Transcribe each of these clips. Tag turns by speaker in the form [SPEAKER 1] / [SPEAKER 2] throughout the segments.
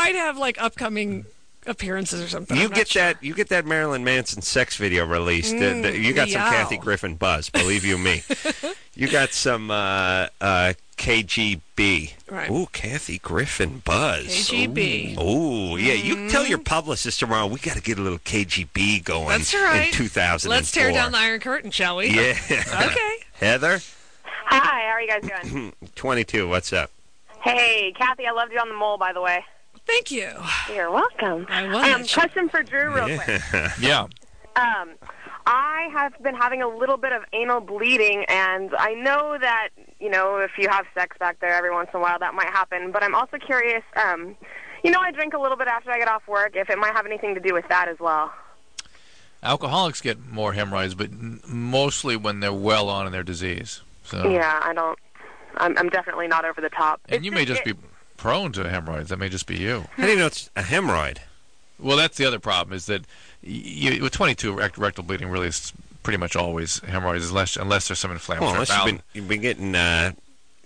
[SPEAKER 1] might have like upcoming appearances or something.
[SPEAKER 2] You get that Marilyn Manson sex video released. You got some Kathy Griffin buzz, believe you me. You got some KGB.
[SPEAKER 1] Right.
[SPEAKER 2] Ooh, Kathy Griffin buzz.
[SPEAKER 1] KGB.
[SPEAKER 2] Ooh, yeah. You tell your publicist tomorrow, we got to get a little KGB going.
[SPEAKER 1] That's right.
[SPEAKER 2] In 2004.
[SPEAKER 1] Let's tear down the Iron Curtain, shall we?
[SPEAKER 2] Yeah.
[SPEAKER 1] Okay.
[SPEAKER 2] Heather?
[SPEAKER 3] Hi, how are you guys doing?
[SPEAKER 2] 22, what's up?
[SPEAKER 3] Hey, Kathy, I loved you on the mole, by the way.
[SPEAKER 1] Thank you.
[SPEAKER 3] You're welcome.
[SPEAKER 1] I won that shit.
[SPEAKER 3] Question for Drew real quick.
[SPEAKER 4] Yeah.
[SPEAKER 3] I have been having a little bit of anal bleeding, and I know that, if you have sex back there every once in a while, that might happen. But I'm also curious, I drink a little bit after I get off work, if it might have anything to do with that as well.
[SPEAKER 4] Alcoholics get more hemorrhoids, but mostly when they're well on in their disease. So.
[SPEAKER 3] Yeah, I'm definitely not over the top.
[SPEAKER 4] And you may just be prone to hemorrhoids. That may just be you.
[SPEAKER 2] How do you know it's a hemorrhoid?
[SPEAKER 4] Well, that's the other problem, is that with 22, rectal bleeding really is pretty much always hemorrhoids, unless there's some inflammatory
[SPEAKER 2] unless you've been getting nailed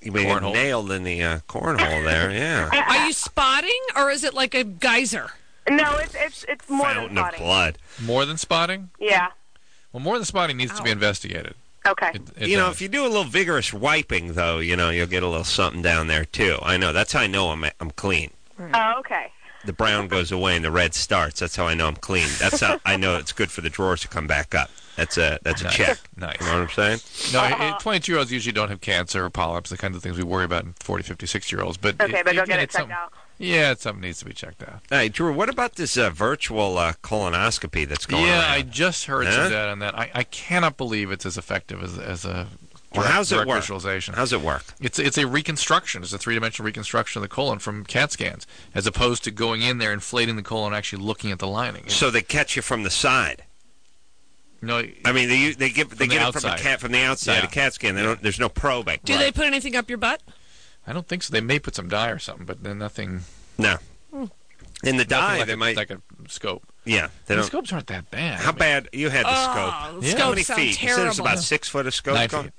[SPEAKER 2] in the cornhole there, yeah.
[SPEAKER 1] Are you spotting, or is it like a geyser?
[SPEAKER 3] No, it's more
[SPEAKER 2] Fountain
[SPEAKER 3] than
[SPEAKER 2] of
[SPEAKER 3] spotting.
[SPEAKER 2] blood.
[SPEAKER 4] More than spotting?
[SPEAKER 3] Yeah.
[SPEAKER 4] Well, more than spotting needs to be investigated.
[SPEAKER 3] Okay.
[SPEAKER 2] If you do a little vigorous wiping, though, you'll get a little something down there, too. I know. That's how I know I'm clean.
[SPEAKER 3] Oh, okay.
[SPEAKER 2] The brown goes away and the red starts. That's how I know I'm clean. That's how I know it's good for the drawers to come back up. That's a check.
[SPEAKER 4] Nice.
[SPEAKER 2] You know what I'm saying?
[SPEAKER 4] No, 22-year-olds usually don't have cancer or polyps, the kinds of things we worry about in 40, 50, 60-year-olds.
[SPEAKER 3] Okay, but go get it checked out.
[SPEAKER 4] Yeah, something needs to be checked out.
[SPEAKER 2] Hey, Drew, what about this virtual colonoscopy that's going on?
[SPEAKER 4] Yeah, I just heard some data on that. I cannot believe it's as effective as a
[SPEAKER 2] how's it
[SPEAKER 4] direct
[SPEAKER 2] work?
[SPEAKER 4] visualization.
[SPEAKER 2] How's it work?
[SPEAKER 4] It's a reconstruction. It's a three-dimensional reconstruction of the colon from CAT scans, as opposed to going in there, inflating the colon, and actually looking at the lining.
[SPEAKER 2] So they catch you from the side.
[SPEAKER 4] No,
[SPEAKER 2] I mean they get it from the outside.
[SPEAKER 4] Yeah.
[SPEAKER 2] A CAT scan. There's no probing.
[SPEAKER 1] Do they put anything up your butt?
[SPEAKER 4] I don't think so. They may put some dye or something, but then nothing.
[SPEAKER 2] No. In the dye, they might
[SPEAKER 4] like a scope.
[SPEAKER 2] Yeah,
[SPEAKER 4] the scopes aren't that bad.
[SPEAKER 2] How bad? You had the scope. How many feet?
[SPEAKER 1] Terrible.
[SPEAKER 2] You said it's about 6 foot of scope.
[SPEAKER 4] 9 feet.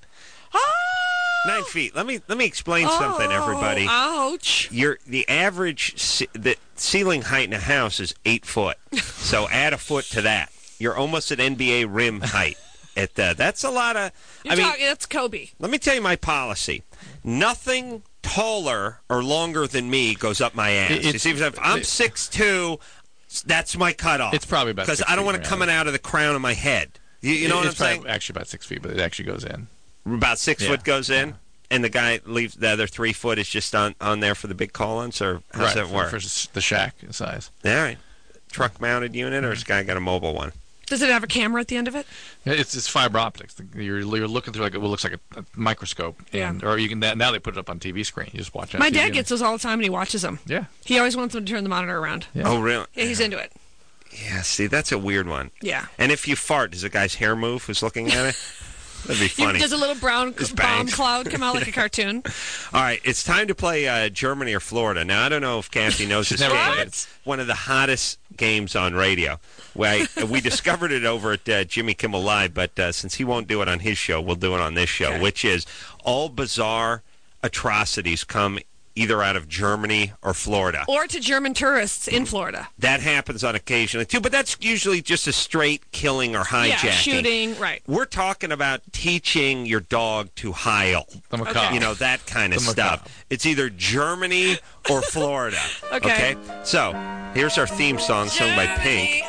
[SPEAKER 2] 9 feet. Let me explain something, everybody.
[SPEAKER 1] Ouch!
[SPEAKER 2] The average the ceiling height in a house is 8 foot. So add a foot to that. You're almost at NBA rim height. That's a lot of.
[SPEAKER 1] That's Kobe.
[SPEAKER 2] Let me tell you my policy. Nothing taller or longer than me goes up my ass. You see, if I'm 6'2", that's my cutoff.
[SPEAKER 4] It's probably about 6 feet.
[SPEAKER 2] Because I don't want it coming out of the crown of my head. You know what I'm saying?
[SPEAKER 4] It's actually about 6 feet, but it actually goes in.
[SPEAKER 2] About 6 foot goes in, and the guy leaves the other 3 foot is just on there for the big colons, or how's that work?
[SPEAKER 4] For the shack size.
[SPEAKER 2] All right. Truck mounted unit, or has this guy got a mobile one?
[SPEAKER 1] Does it have a camera at the end of it?
[SPEAKER 4] It's fiber optics. You're looking through what looks like a microscope, or you can now they put it up on TV screen. You just watch it.
[SPEAKER 1] My dad gets those all the time, and he watches them.
[SPEAKER 4] Yeah.
[SPEAKER 1] He always wants them to turn the monitor around.
[SPEAKER 4] Yeah.
[SPEAKER 2] Oh, really?
[SPEAKER 1] Yeah, he's into it.
[SPEAKER 2] Yeah. See, that's a weird one.
[SPEAKER 1] Yeah.
[SPEAKER 2] And if you fart, does the guy's hair move? Who's looking at it? That'd be funny.
[SPEAKER 1] Does a little brown bomb cloud come out like a cartoon?
[SPEAKER 2] All right, it's time to play Germany or Florida. Now, I don't know if Kathy knows this game. It's one of the hottest games on radio. We discovered it over at Jimmy Kimmel Live, but since he won't do it on his show, we'll do it on this show, which is all bizarre atrocities come either out of Germany or Florida.
[SPEAKER 1] Or to German tourists in Florida.
[SPEAKER 2] That happens on occasion, too, but that's usually just a straight killing or hijacking.
[SPEAKER 1] Yeah, shooting, right.
[SPEAKER 2] We're talking about teaching your dog to heil.
[SPEAKER 4] The macabre.
[SPEAKER 2] You know, that kind of stuff. It's either Germany or Florida.
[SPEAKER 1] Okay.
[SPEAKER 2] So, here's our theme song sung by Pink.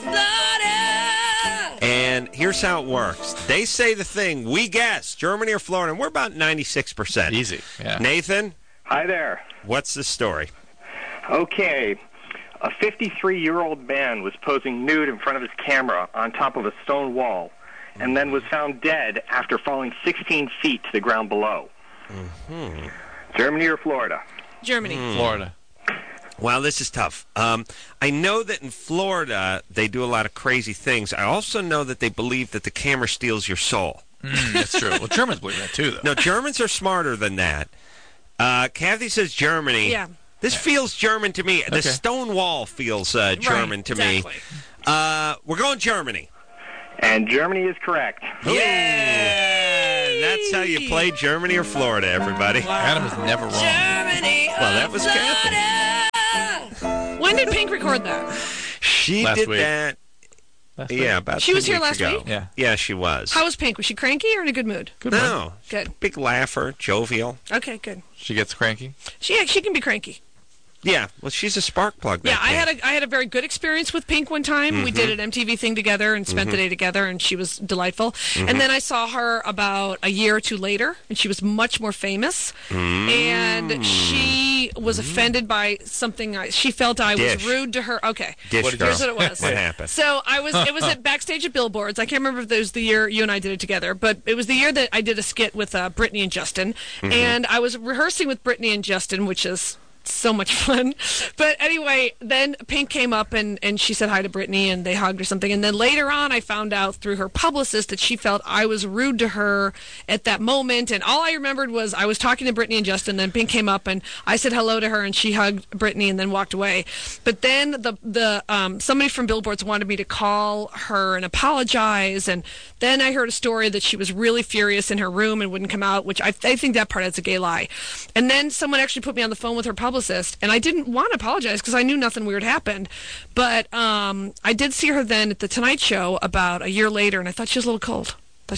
[SPEAKER 2] And here's how it works. They say the thing, we guess, Germany or Florida, and we're about 96%.
[SPEAKER 4] Easy, yeah.
[SPEAKER 2] Nathan?
[SPEAKER 5] Hi there.
[SPEAKER 2] What's the story?
[SPEAKER 5] Okay. A 53-year-old man was posing nude in front of his camera on top of a stone wall and then was found dead after falling 16 feet to the ground below.
[SPEAKER 2] Mm-hmm.
[SPEAKER 5] Germany or Florida?
[SPEAKER 1] Germany.
[SPEAKER 4] Florida.
[SPEAKER 2] Well, this is tough. I know that in Florida they do a lot of crazy things. I also know that they believe that the camera steals your soul.
[SPEAKER 4] That's true. Well, Germans believe that too, though.
[SPEAKER 2] No, Germans are smarter than that. Kathy says Germany.
[SPEAKER 1] Yeah.
[SPEAKER 2] This feels German to me. The stone wall feels German to me. We're going Germany.
[SPEAKER 5] And Germany is correct.
[SPEAKER 2] Yeah! That's how you play Germany or Florida, everybody.
[SPEAKER 4] Adam is never wrong.
[SPEAKER 1] Germany.
[SPEAKER 2] Well, that was Kathy.
[SPEAKER 1] record that?
[SPEAKER 2] She
[SPEAKER 4] Last
[SPEAKER 2] did
[SPEAKER 4] week.
[SPEAKER 2] that.
[SPEAKER 4] Last
[SPEAKER 2] Yeah,
[SPEAKER 4] week.
[SPEAKER 2] about
[SPEAKER 1] She
[SPEAKER 2] 2
[SPEAKER 1] was here
[SPEAKER 2] weeks
[SPEAKER 1] last
[SPEAKER 2] ago.
[SPEAKER 1] week?
[SPEAKER 4] Yeah.
[SPEAKER 2] Yeah, she was.
[SPEAKER 1] How was Pink? Was she cranky or in a good mood?
[SPEAKER 2] No.
[SPEAKER 1] Good.
[SPEAKER 2] Big laugher, jovial.
[SPEAKER 1] Okay, good.
[SPEAKER 4] She gets cranky.
[SPEAKER 1] She can be cranky.
[SPEAKER 2] Yeah, well, she's a spark plug.
[SPEAKER 1] Yeah,
[SPEAKER 2] that Pink.
[SPEAKER 1] I had a very good experience with Pink one time. We did an MTV thing together and spent the day together, and she was delightful. And then I saw her about a year or two later, and she was much more famous. And she was offended by something. She felt I was
[SPEAKER 2] Dish.
[SPEAKER 1] rude to her. Okay,
[SPEAKER 2] Dish
[SPEAKER 4] What-
[SPEAKER 2] girl.
[SPEAKER 1] here's what it was.
[SPEAKER 2] What happened?
[SPEAKER 1] So it was at backstage at Billboards. I can't remember if it was the year you and I did it together, but it was the year that I did a skit with Brittany and Justin, and I was rehearsing with Brittany and Justin, which is so much fun. But anyway, then Pink came up and she said hi to Brittany and they hugged or something. And then later on, I found out through her publicist that she felt I was rude to her at that moment. And all I remembered was I was talking to Brittany and Justin. Then Pink came up and I said hello to her and she hugged Brittany and then walked away. But then the somebody from Billboards wanted me to call her and apologize. And then I heard a story that she was really furious in her room and wouldn't come out, which I think that part is a gay lie. And then someone actually put me on the phone with her publicist, and I didn't want to apologize because I knew nothing weird happened. But I did see her then at the Tonight Show about a year later, and I thought she was a little cold.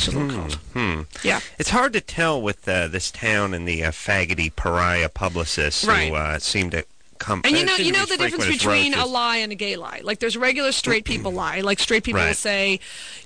[SPEAKER 1] Yeah.
[SPEAKER 2] It's hard to tell with this town and the faggoty pariah publicists
[SPEAKER 1] Right.
[SPEAKER 2] who seem to come.
[SPEAKER 1] And
[SPEAKER 2] seem to
[SPEAKER 1] you know
[SPEAKER 2] be
[SPEAKER 1] the difference
[SPEAKER 2] frequent as
[SPEAKER 1] between a
[SPEAKER 2] roaches.
[SPEAKER 1] lie and a gay lie. Like there's regular straight people lie. Like straight people will
[SPEAKER 2] Right.
[SPEAKER 1] say,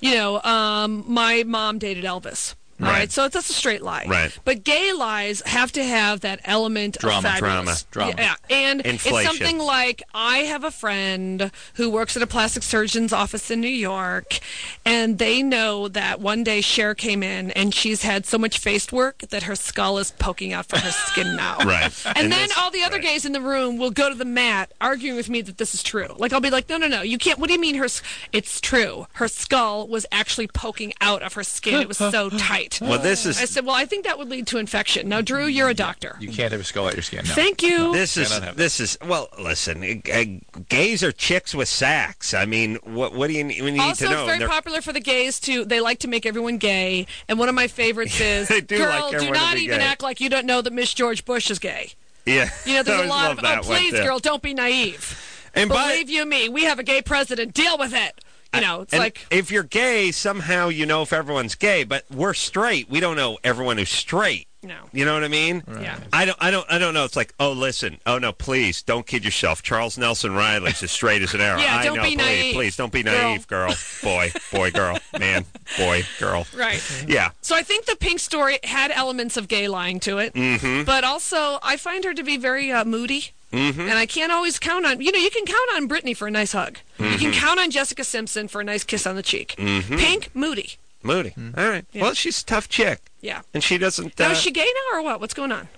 [SPEAKER 1] my mom dated Elvis. All
[SPEAKER 2] Right.
[SPEAKER 1] right, so that's a straight lie.
[SPEAKER 2] Right.
[SPEAKER 1] But gay lies have to have that element
[SPEAKER 4] Drama,
[SPEAKER 1] of fabulous.
[SPEAKER 4] drama.
[SPEAKER 1] Yeah, and
[SPEAKER 2] Inflation.
[SPEAKER 1] it's something like I have a friend who works at a plastic surgeon's office in New York, and they know that one day Cher came in and she's had so much face work that her skull is poking out from her skin now.
[SPEAKER 2] Right.
[SPEAKER 1] And then
[SPEAKER 2] this-
[SPEAKER 1] all the other
[SPEAKER 2] right.
[SPEAKER 1] gays in the room will go to the mat arguing with me that this is true. Like I'll be like, no, you can't. What do you mean it's true? Her skull was actually poking out of her skin. It was so tight.
[SPEAKER 2] Well, this is
[SPEAKER 1] I said, well, I think that would lead to infection. Now, Drew, you're a doctor.
[SPEAKER 4] You can't have a skull at your skin. No.
[SPEAKER 1] Thank you.
[SPEAKER 4] cannot have
[SPEAKER 2] this is well. Listen, gays are chicks with sacks. I mean, what do you need
[SPEAKER 1] Also,
[SPEAKER 2] to know?
[SPEAKER 1] it's very
[SPEAKER 2] They're-
[SPEAKER 1] popular for the gays to. They like to make everyone gay. And one of my favorites is,
[SPEAKER 2] They do
[SPEAKER 1] "Girl,
[SPEAKER 2] like
[SPEAKER 1] do
[SPEAKER 2] everyone to
[SPEAKER 1] not
[SPEAKER 2] be
[SPEAKER 1] even
[SPEAKER 2] gay."
[SPEAKER 1] act like you don't know that Miss George Bush is gay."
[SPEAKER 2] Yeah,
[SPEAKER 1] You know, there's
[SPEAKER 2] I
[SPEAKER 1] a
[SPEAKER 2] always
[SPEAKER 1] lot
[SPEAKER 2] love
[SPEAKER 1] of,
[SPEAKER 2] that one,
[SPEAKER 1] please,
[SPEAKER 2] too.
[SPEAKER 1] girl, don't be naive.
[SPEAKER 2] And
[SPEAKER 1] Believe you me, we have a gay president. Deal with it. You know, it's
[SPEAKER 2] and
[SPEAKER 1] like.
[SPEAKER 2] if you're gay, somehow you know if everyone's gay, but we're straight. We don't know everyone who's straight.
[SPEAKER 1] No.
[SPEAKER 2] You know what I mean?
[SPEAKER 1] Yeah.
[SPEAKER 2] I don't know. It's like, oh, listen. Oh, no, please, don't kid yourself. Charles Nelson Riley's as straight as an arrow.
[SPEAKER 1] Yeah,
[SPEAKER 2] I
[SPEAKER 1] don't
[SPEAKER 2] know,
[SPEAKER 1] be naive.
[SPEAKER 2] Please, don't be naive, girl. Boy, girl. Man, boy, girl.
[SPEAKER 1] Right.
[SPEAKER 2] Yeah.
[SPEAKER 1] So I think the Pink story had elements of gay lying to it, but also I find her to be very moody. And I can't always count on, you can count on Brittany for a nice hug. You can count on Jessica Simpson for a nice kiss on the cheek. Pink, moody.
[SPEAKER 2] Moody. All right.
[SPEAKER 1] Yeah.
[SPEAKER 2] Well, she's a tough chick.
[SPEAKER 1] Yeah.
[SPEAKER 2] And she doesn't.
[SPEAKER 1] Now, is she gay now or what? What's going on?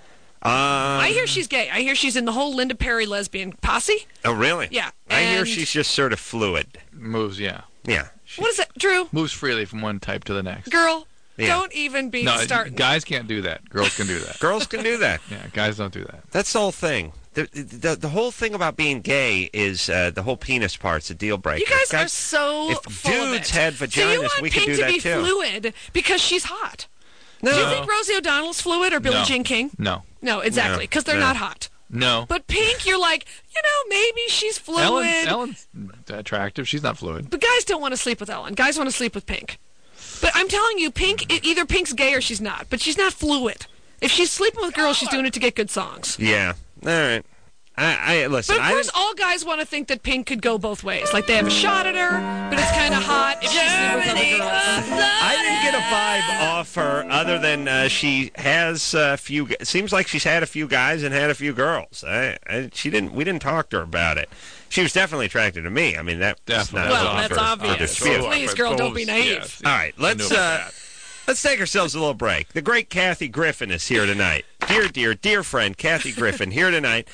[SPEAKER 1] I hear she's gay. I hear she's in the whole Linda Perry lesbian posse.
[SPEAKER 2] Oh, really?
[SPEAKER 1] Yeah.
[SPEAKER 2] I hear
[SPEAKER 1] And-
[SPEAKER 2] she's just sort of fluid.
[SPEAKER 4] Moves, yeah.
[SPEAKER 2] Yeah.
[SPEAKER 1] What is it, Drew?
[SPEAKER 4] Moves freely from one type to the next.
[SPEAKER 1] Girl,
[SPEAKER 2] Yeah.
[SPEAKER 1] don't even be
[SPEAKER 4] No,
[SPEAKER 1] starting.
[SPEAKER 4] guys can't do that. Girls can do that.
[SPEAKER 2] Girls can do that.
[SPEAKER 4] Yeah, guys don't do that.
[SPEAKER 2] That's the whole thing. The whole thing about being gay is the whole penis part's a deal breaker.
[SPEAKER 1] You guys are so
[SPEAKER 2] if
[SPEAKER 1] full of
[SPEAKER 2] dudes
[SPEAKER 1] it.
[SPEAKER 2] had
[SPEAKER 1] So you
[SPEAKER 2] vaginas,
[SPEAKER 1] want
[SPEAKER 2] we could
[SPEAKER 1] Pink
[SPEAKER 2] do
[SPEAKER 1] to
[SPEAKER 2] that
[SPEAKER 1] be
[SPEAKER 2] too.
[SPEAKER 1] fluid because she's hot.
[SPEAKER 2] No.
[SPEAKER 1] Do you think Rosie O'Donnell's fluid or Billie
[SPEAKER 4] No.
[SPEAKER 1] Jean King?
[SPEAKER 4] No.
[SPEAKER 1] No, exactly, because they're
[SPEAKER 2] No.
[SPEAKER 1] not hot.
[SPEAKER 4] No.
[SPEAKER 1] But Pink, you're like, maybe she's fluid.
[SPEAKER 4] Ellen's attractive. She's not fluid.
[SPEAKER 1] But guys don't want to sleep with Ellen. Guys want to sleep with Pink. But I'm telling you, Pink, either Pink's gay or she's not. But she's not fluid. If she's sleeping with girls, she's doing it to get good songs.
[SPEAKER 2] Yeah. All right. I listen.
[SPEAKER 1] But of course, all guys want to think that Pink could go both ways. Like they have a shot at her, but it's kind of hot if she's sleeping with other girls.
[SPEAKER 2] I didn't get a vibe off her other than she has a few. Seems like she's had a few guys and had a few girls. We didn't talk to her about it. She was definitely attracted to me. I mean, that's
[SPEAKER 4] Definitely.
[SPEAKER 2] not
[SPEAKER 1] Well, that's
[SPEAKER 2] for
[SPEAKER 1] obvious.
[SPEAKER 2] dispute.
[SPEAKER 1] Please, girl, don't be naive.
[SPEAKER 4] Yes,
[SPEAKER 2] All right,
[SPEAKER 4] I knew about that.
[SPEAKER 2] let's take ourselves a little break. The great Kathy Griffin is here tonight. Dear friend Kathy Griffin here tonight.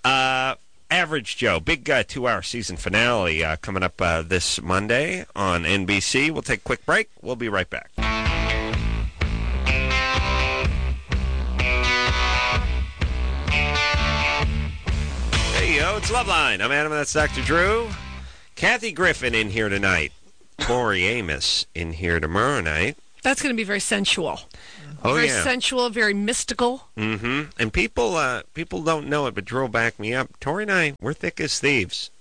[SPEAKER 2] Average Joe, big 2-hour season finale coming up this Monday on NBC. We'll take a quick break. We'll be right back. Hey, yo, it's Loveline. I'm Adam, and that's Dr. Drew. Kathy Griffin in here tonight. Tori Amos in here tomorrow night.
[SPEAKER 1] That's going to be very sensual.
[SPEAKER 2] Oh,
[SPEAKER 1] Very
[SPEAKER 2] yeah.
[SPEAKER 1] sensual, very mystical.
[SPEAKER 2] Mm-hmm. And people don't know it, but Drew will back me up. Tori and I, we're thick as thieves.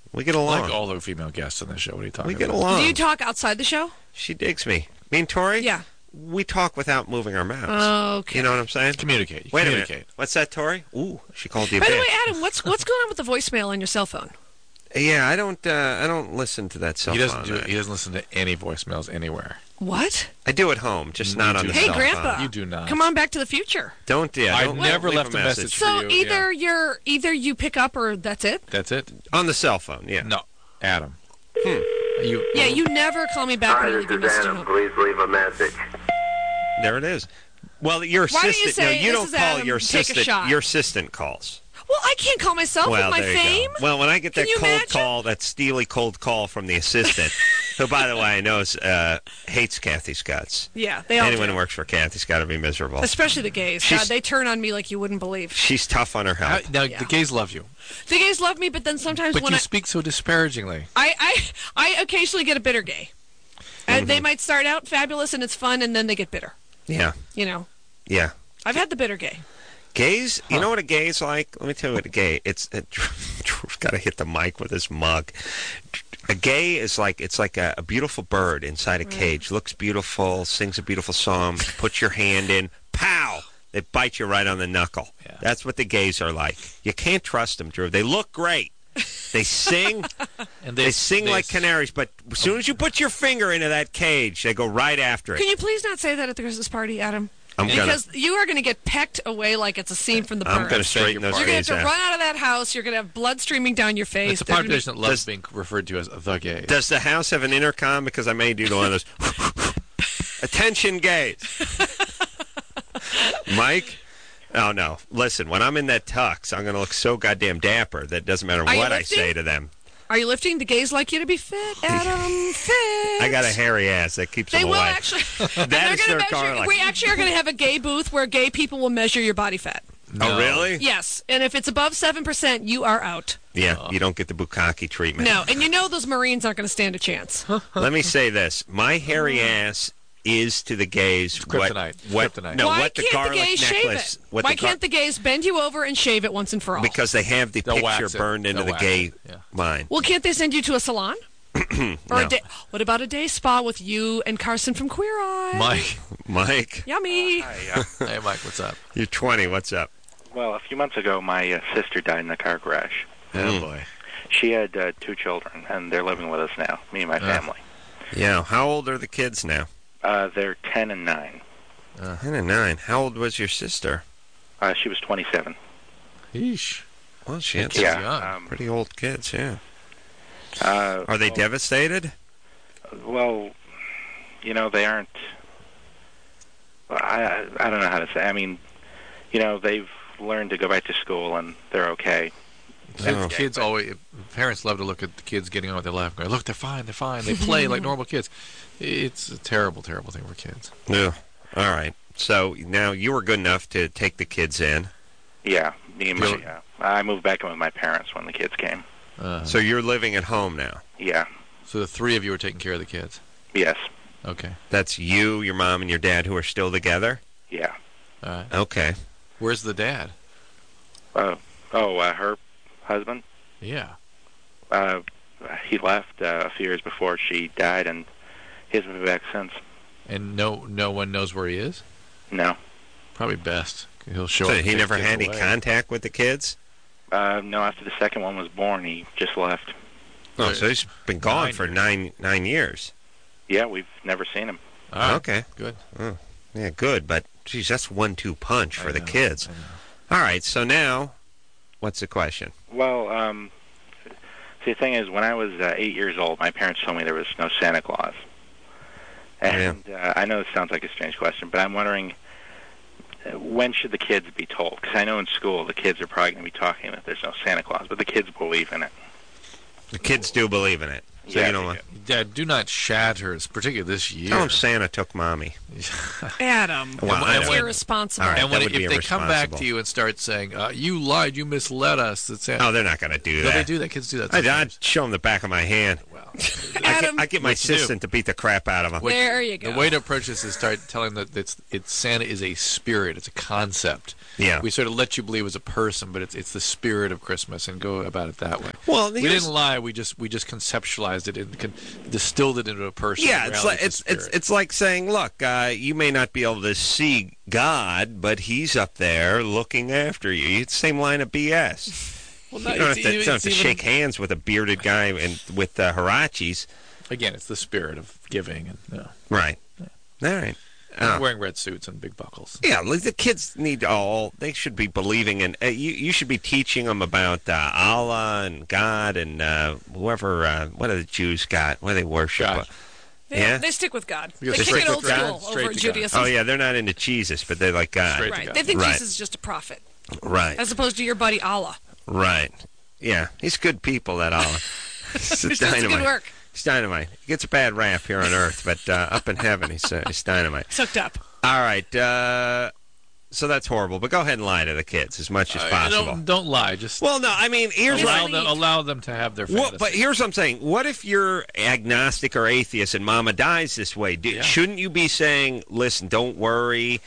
[SPEAKER 2] We get
[SPEAKER 4] I
[SPEAKER 2] along.
[SPEAKER 4] like all the female guests on this show. What are you talking
[SPEAKER 2] We
[SPEAKER 4] about?
[SPEAKER 2] get along.
[SPEAKER 1] Do you talk outside the show?
[SPEAKER 2] She digs me. Me and Tori?
[SPEAKER 1] Yeah.
[SPEAKER 2] We talk without moving our mouths.
[SPEAKER 1] Okay.
[SPEAKER 2] You know what I'm saying?
[SPEAKER 4] Communicate.
[SPEAKER 2] Wait a
[SPEAKER 4] Communicate.
[SPEAKER 2] minute. What's that, Tori? Ooh, she called you a
[SPEAKER 1] By the
[SPEAKER 2] bitch.
[SPEAKER 1] way, Adam, what's going on with the voicemail on your cell phone?
[SPEAKER 2] Yeah, I don't listen to that cell
[SPEAKER 4] He
[SPEAKER 2] phone.
[SPEAKER 4] doesn't He doesn't listen to any voicemails anywhere.
[SPEAKER 1] What?
[SPEAKER 2] I do at home, just not on the
[SPEAKER 1] Hey,
[SPEAKER 2] cell
[SPEAKER 1] Grandpa.
[SPEAKER 2] phone.
[SPEAKER 4] You do not.
[SPEAKER 1] Come on back to the future.
[SPEAKER 2] Don't
[SPEAKER 4] I've never
[SPEAKER 2] leave
[SPEAKER 4] left a message for
[SPEAKER 1] So
[SPEAKER 4] you. Yeah.
[SPEAKER 1] either you pick up or that's it.
[SPEAKER 4] That's it.
[SPEAKER 2] on the cell phone. Yeah.
[SPEAKER 4] No, Adam.
[SPEAKER 2] Hmm.
[SPEAKER 4] You.
[SPEAKER 1] Yeah, you never call me back when you leave a message. at home.
[SPEAKER 6] Please leave a message.
[SPEAKER 2] There it is. Well, your
[SPEAKER 1] Why don't you
[SPEAKER 2] assistant.
[SPEAKER 1] say,
[SPEAKER 2] no, you
[SPEAKER 1] "This
[SPEAKER 2] don't
[SPEAKER 1] is
[SPEAKER 2] call
[SPEAKER 1] Adam,
[SPEAKER 2] your
[SPEAKER 1] take a
[SPEAKER 2] assistant.
[SPEAKER 1] shot"?
[SPEAKER 2] Your assistant calls.
[SPEAKER 1] Well, I can't call myself
[SPEAKER 2] Well,
[SPEAKER 1] with my
[SPEAKER 2] there you
[SPEAKER 1] fame.
[SPEAKER 2] go. Well, when I get
[SPEAKER 1] Can
[SPEAKER 2] that
[SPEAKER 1] you
[SPEAKER 2] cold
[SPEAKER 1] imagine?
[SPEAKER 2] call, that steely cold call from the assistant, who, by the way, I know hates Kathy Scotts.
[SPEAKER 1] Yeah, they all
[SPEAKER 2] Anyone
[SPEAKER 1] do.
[SPEAKER 2] who works for Kathy's got to be miserable.
[SPEAKER 1] Especially the gays.
[SPEAKER 2] She's-
[SPEAKER 1] God, they turn on me like you wouldn't believe.
[SPEAKER 2] She's tough on her health.
[SPEAKER 4] Now,
[SPEAKER 1] Yeah.
[SPEAKER 4] the gays love you,
[SPEAKER 1] The gays love me, but then sometimes
[SPEAKER 4] but
[SPEAKER 1] when
[SPEAKER 4] you speak so disparagingly.
[SPEAKER 1] I occasionally get a bitter gay. And they might start out fabulous and it's fun, and then they get bitter.
[SPEAKER 2] Yeah,
[SPEAKER 1] You know,
[SPEAKER 2] yeah.
[SPEAKER 1] I've had the bitter gay.
[SPEAKER 2] Gays, you know what a gay's like? Let me tell you what a gay. Drew's got to hit the mic with his mug. A gay is like a beautiful bird inside a cage. Looks beautiful, sings a beautiful song. Put your hand in, pow! They bite you right on the knuckle.
[SPEAKER 4] Yeah.
[SPEAKER 2] That's what the gays are like. You can't trust them, Drew. They look great. They sing.
[SPEAKER 4] And
[SPEAKER 2] They sing like canaries, but as soon as you put your finger into that cage, they go right after
[SPEAKER 1] Can
[SPEAKER 2] it.
[SPEAKER 1] you please not say that at the Christmas party, Adam?
[SPEAKER 2] I'm gonna.
[SPEAKER 1] Because you are going to get pecked away like it's a scene from The
[SPEAKER 2] I'm
[SPEAKER 1] Bird.
[SPEAKER 2] going to straighten those
[SPEAKER 1] You're going
[SPEAKER 2] gays
[SPEAKER 1] to have to
[SPEAKER 2] out.
[SPEAKER 1] run out of that house. You're going to have blood streaming down your face.
[SPEAKER 4] It's a
[SPEAKER 1] There's gonna be-
[SPEAKER 4] population that loves
[SPEAKER 2] Does-
[SPEAKER 4] being referred to as the gays.
[SPEAKER 2] Does the house have an intercom? Because I may do one of those. Attention, gays. Mike? Oh, no. Listen, when I'm in that tux, I'm going to look so goddamn dapper that it doesn't matter
[SPEAKER 1] Are you
[SPEAKER 2] what I
[SPEAKER 1] lifting?
[SPEAKER 2] say to them.
[SPEAKER 1] Are you lifting? The gays like you to be fit, Adam. Fit.
[SPEAKER 2] I got a hairy ass that keeps
[SPEAKER 1] They
[SPEAKER 2] them
[SPEAKER 1] will
[SPEAKER 2] away.
[SPEAKER 1] actually.
[SPEAKER 2] That
[SPEAKER 1] they're
[SPEAKER 2] is
[SPEAKER 1] gonna
[SPEAKER 2] their
[SPEAKER 1] measure.
[SPEAKER 2] car like.
[SPEAKER 1] We actually are going to have a gay booth where gay people will measure your body fat.
[SPEAKER 2] Oh, really?
[SPEAKER 1] Yes, and if it's above 7%, you are out.
[SPEAKER 2] Yeah, you don't get the bukkake treatment.
[SPEAKER 1] No, and you know those Marines aren't going to stand a chance.
[SPEAKER 2] Let me say this. My hairy ass is to the gays
[SPEAKER 4] kryptonite.
[SPEAKER 2] what
[SPEAKER 4] Kryptonite.
[SPEAKER 2] no,
[SPEAKER 1] Why
[SPEAKER 2] what the
[SPEAKER 1] can't the
[SPEAKER 2] garlic
[SPEAKER 1] gays shave
[SPEAKER 2] necklace.
[SPEAKER 1] it?
[SPEAKER 2] What
[SPEAKER 1] Why
[SPEAKER 2] the gar-
[SPEAKER 1] can't the gays bend you over and shave it once and for all?
[SPEAKER 2] Because they have the
[SPEAKER 4] They'll
[SPEAKER 2] picture
[SPEAKER 4] wax it.
[SPEAKER 2] burned into
[SPEAKER 4] They'll
[SPEAKER 2] the
[SPEAKER 4] wax
[SPEAKER 2] gay
[SPEAKER 4] it, yeah.
[SPEAKER 2] mind.
[SPEAKER 1] Well, can't they send you to a salon? Or
[SPEAKER 2] No.
[SPEAKER 1] a day? What about a day spa with you and Carson from Queer Eye?
[SPEAKER 2] Mike,
[SPEAKER 1] Yummy.
[SPEAKER 7] Hi,
[SPEAKER 4] Hey, Mike, what's up?
[SPEAKER 2] you're 20. What's up?
[SPEAKER 7] well, a few months ago, my sister died in a car crash.
[SPEAKER 4] Oh, boy.
[SPEAKER 7] She had 2 children, and they're living with us now, me and my family.
[SPEAKER 2] Yeah. How old are the kids now?
[SPEAKER 7] They're 10 and 9.
[SPEAKER 2] 10 and 9. How old was your sister?
[SPEAKER 7] She was 27.
[SPEAKER 4] Yeesh.
[SPEAKER 2] Well, she had
[SPEAKER 4] Kids
[SPEAKER 2] some
[SPEAKER 4] young.
[SPEAKER 2] pretty old kids, yeah.
[SPEAKER 7] Are
[SPEAKER 2] Are they devastated?
[SPEAKER 7] Well, you know, they aren't. I don't know how to say. I mean, you know, they've learned to go back to school, and they're okay.
[SPEAKER 4] And
[SPEAKER 2] Oh.
[SPEAKER 4] kids always, parents love to look at the kids getting on with their life and go, look, they're fine, they're fine. They play like normal kids. It's a terrible, terrible thing for kids.
[SPEAKER 2] Yeah. All right. So now you were good enough to take the kids in.
[SPEAKER 7] Yeah, me and my.
[SPEAKER 4] Really?
[SPEAKER 7] I moved back in with my parents when the kids came.
[SPEAKER 2] So you're living at home now.
[SPEAKER 7] Yeah.
[SPEAKER 4] So the 3 of you are taking care of the kids.
[SPEAKER 7] Yes.
[SPEAKER 4] Okay.
[SPEAKER 2] That's you, your mom, and your dad who are still together?
[SPEAKER 7] Yeah.
[SPEAKER 4] All right.
[SPEAKER 2] Okay.
[SPEAKER 4] Where's the dad?
[SPEAKER 7] Her husband.
[SPEAKER 4] Yeah.
[SPEAKER 7] He left a few years before she died, and he hasn't been back since.
[SPEAKER 4] And no one knows where he is?
[SPEAKER 7] No.
[SPEAKER 4] Probably best. He'll show
[SPEAKER 2] So
[SPEAKER 4] up. and
[SPEAKER 2] he
[SPEAKER 4] take
[SPEAKER 2] never
[SPEAKER 4] the kids
[SPEAKER 2] had any
[SPEAKER 4] away.
[SPEAKER 2] contact with the kids?
[SPEAKER 7] No, after the second one was born, he just left.
[SPEAKER 2] Oh, so he's been gone
[SPEAKER 4] 9
[SPEAKER 2] for
[SPEAKER 4] years.
[SPEAKER 2] nine years.
[SPEAKER 7] Yeah, we've never seen him.
[SPEAKER 4] All right.
[SPEAKER 2] Okay.
[SPEAKER 4] Good.
[SPEAKER 2] Yeah, good. But, geez, that's 1-2 punch for
[SPEAKER 4] I
[SPEAKER 2] the
[SPEAKER 4] know,
[SPEAKER 2] kids.
[SPEAKER 4] I know.
[SPEAKER 2] All right. So now, what's the question?
[SPEAKER 7] Well, see, the thing is, when I was 8 years old, my parents told me there was no Santa Claus. And I know this sounds like a strange question, but I'm wondering, when should the kids be told? Because I know in school the kids are probably going to be talking that there's no Santa Claus, but the kids believe in it.
[SPEAKER 2] The kids do believe in it. So
[SPEAKER 7] Yeah,
[SPEAKER 2] you know
[SPEAKER 7] they
[SPEAKER 2] what?
[SPEAKER 4] Dad, do not shatter, particularly this year.
[SPEAKER 2] Tell them Santa took mommy.
[SPEAKER 1] Adam.
[SPEAKER 2] Well, I
[SPEAKER 1] That's
[SPEAKER 2] know.
[SPEAKER 1] irresponsible.
[SPEAKER 2] All right.
[SPEAKER 4] And
[SPEAKER 2] that
[SPEAKER 4] when
[SPEAKER 2] would be
[SPEAKER 4] if they come back
[SPEAKER 2] irresponsible.
[SPEAKER 4] to you and start saying, you lied, you misled us, that's it.
[SPEAKER 2] Oh, they're not going to do
[SPEAKER 4] No,
[SPEAKER 2] that.
[SPEAKER 4] they do that. Kids do that.
[SPEAKER 2] I'd
[SPEAKER 4] sometimes.
[SPEAKER 2] show them the back of my hand.
[SPEAKER 4] Well,
[SPEAKER 1] Adam,
[SPEAKER 2] I get my
[SPEAKER 4] What you do.
[SPEAKER 2] assistant to beat the crap out of them.
[SPEAKER 1] there you go.
[SPEAKER 4] The way to approach this is start telling them that Santa is a spirit, it's a concept.
[SPEAKER 2] Yeah.
[SPEAKER 4] We sort of let you believe it was a person, but it's the spirit of Christmas, and go about it that way.
[SPEAKER 2] Well,
[SPEAKER 4] we didn't lie. We just conceptualized it and distilled it into a person.
[SPEAKER 2] Yeah, it's like saying, look, you may not be able to see God, but He's up there looking after you. It's the same line of BS.
[SPEAKER 4] Well,
[SPEAKER 2] you don't have to shake hands with a bearded guy and with Hirachis.
[SPEAKER 4] Again, it's the spirit of giving. And
[SPEAKER 2] Right. Yeah. All right.
[SPEAKER 4] Wearing red suits and big buckles.
[SPEAKER 2] Yeah, the kids they should be believing in, you should be teaching them about Allah and God and whoever, what do the Jews got? What do they worship?
[SPEAKER 1] God.
[SPEAKER 2] Yeah?
[SPEAKER 1] They stick with God.
[SPEAKER 4] Because
[SPEAKER 1] they kick it old school over Judaism.
[SPEAKER 2] Oh, yeah, they're not into Jesus, but they like God.
[SPEAKER 1] Right. They think Jesus is just a prophet.
[SPEAKER 2] Right.
[SPEAKER 1] As opposed to your buddy Allah.
[SPEAKER 2] Right. Yeah, he's good people, that Allah. It's dynamite.
[SPEAKER 1] Good work.
[SPEAKER 2] He's dynamite. He gets a bad rap here on Earth, but up in heaven, he's dynamite.
[SPEAKER 1] Sucked up.
[SPEAKER 2] All right. So that's horrible. But go ahead and lie to the kids as much as possible.
[SPEAKER 4] Don't lie. Just
[SPEAKER 2] no. I mean, here's
[SPEAKER 4] allow them to have their fantasy.
[SPEAKER 2] But here's what I'm saying. What if you're agnostic or atheist and Mama dies this way? Shouldn't you be saying, "Listen, don't worry.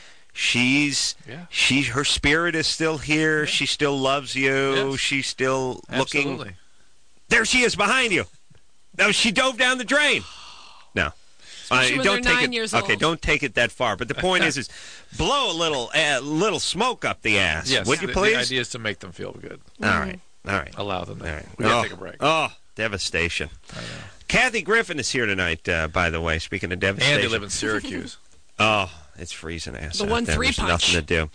[SPEAKER 2] Her spirit is still here. Yeah. She still loves you. Yes. She's still looking. There she is behind you. No, she dove down the drain. No.
[SPEAKER 1] Don't take it. 9 years old.
[SPEAKER 2] Okay, don't take it that far. But the point is blow a little smoke up the ass.
[SPEAKER 4] Yes,
[SPEAKER 2] would you please?
[SPEAKER 4] The idea is to make them feel good.
[SPEAKER 2] All right.
[SPEAKER 4] Allow them.
[SPEAKER 2] All right.
[SPEAKER 4] We got to take a break.
[SPEAKER 2] Oh, devastation.
[SPEAKER 4] I know.
[SPEAKER 2] Kathy Griffin is here tonight. By the way, speaking of devastation.
[SPEAKER 4] And they live in Syracuse.
[SPEAKER 2] Oh, it's freezing ass.
[SPEAKER 1] The 1-3 punch.
[SPEAKER 2] Nothing to do.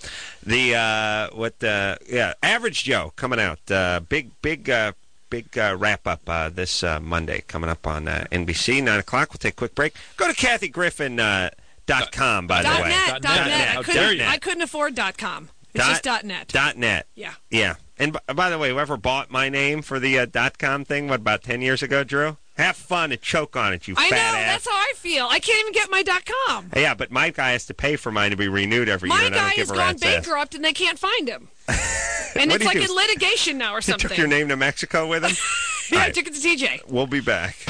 [SPEAKER 2] Average Joe coming out. Big wrap up this Monday coming up on NBC 9 o'clock. We'll take a quick break. Go to KathyGriffin.com by the way.
[SPEAKER 1] .net. I couldn't afford .com. It's just .net.
[SPEAKER 2] .net.
[SPEAKER 1] Yeah.
[SPEAKER 2] Yeah. And by the way, whoever bought my name for the .com thing, about 10 years ago, Drew? Have fun and choke on it, you fat ass.
[SPEAKER 1] I know, that's how I feel. I can't even get my .com.
[SPEAKER 2] Yeah, but my guy has to pay for mine to be renewed every year.
[SPEAKER 1] My guy has gone bankrupt and they can't find him. And it's like in litigation now or something.
[SPEAKER 2] You took your name to Mexico with him?
[SPEAKER 1] Yeah, I took it to TJ.
[SPEAKER 2] We'll be back.